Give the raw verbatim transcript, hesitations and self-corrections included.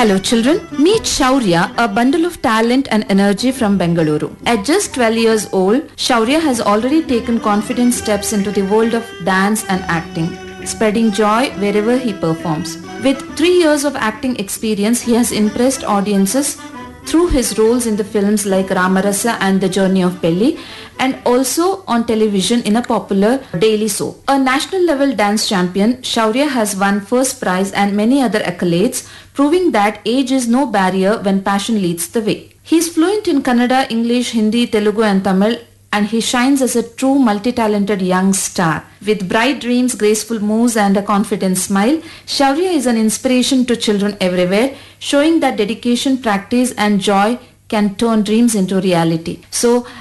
Hello children, meet Shaurya, a bundle of talent and energy from Bengaluru. At just twelve years old, Shaurya has already taken confident steps into the world of dance and acting, spreading joy wherever he performs. With three years of acting experience, he has impressed audiences through his roles in the films like Ramarasa and The Journey of Pelli, and also on television in a popular daily soap. A national level dance champion, Shaurya has won first prize and many other accolades, proving that age is no barrier when passion leads the way. He is fluent in Kannada, English, Hindi, Telugu and Tamil, and he shines as a true multi-talented young star. With bright dreams, graceful moves and a confident smile, Shaurya is an inspiration to children everywhere, showing that dedication, practice and joy can turn dreams into reality. So,